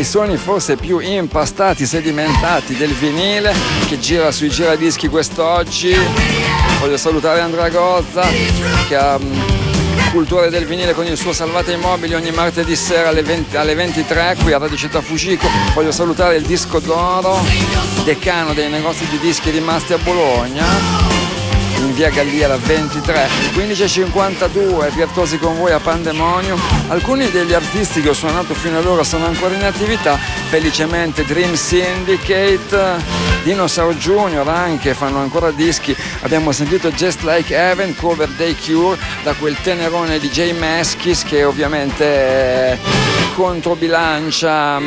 suoni forse più impastati, sedimentati del vinile che gira sui giradischi quest'oggi. Voglio salutare Andrea Gozza che ha cultura del vinile con il suo Salvate i Mobili ogni martedì sera alle 23 qui a Radio Città Fucico. Voglio salutare il Disco d'Oro, decano dei negozi di dischi rimasti a Bologna, in via Galliera 23, 15:52, virtuosi con voi a Pandemonium. Alcuni degli artisti che ho suonato fino ad ora sono ancora in attività, felicemente Dream Syndicate, Dinosaur Jr. anche fanno ancora dischi. Abbiamo sentito Just Like Heaven, cover dei Cure, da quel tenerone di Jay Maskis che ovviamente controbilancia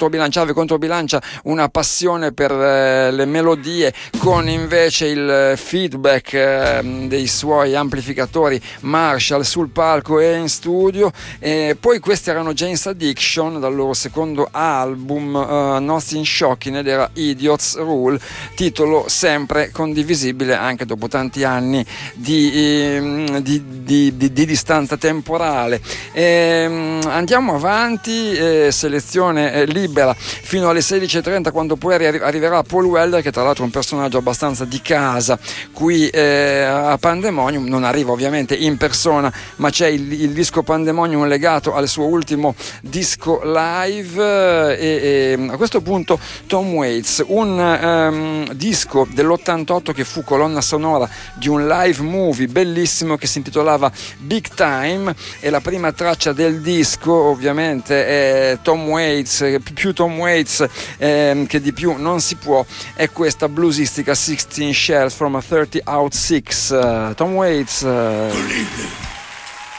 una passione per le melodie con invece il feedback dei suoi amplificatori Marshall sul palco e in studio. E poi questi erano Jane's Addiction dal loro secondo album Nothing Shocking ed era Idiot's Rule, titolo sempre condivisibile anche dopo tanti anni di distanza temporale. Andiamo avanti, selezione libera fino alle 16:30, quando poi arriverà Paul Weller, che tra l'altro è un personaggio abbastanza di casa qui a Pandemonium. Non arriva ovviamente in persona, ma c'è il disco Pandemonium legato al suo ultimo disco live. E a questo punto Tom Waits, un disco dell'88 che fu colonna sonora di un live movie bellissimo che si intitolava Big Time, e la prima traccia del disco ovviamente è Tom Waits, più Tom Waits che di più non si può, è questa bluesistica 16 Shells from a 30 Out 6. Tom Waits.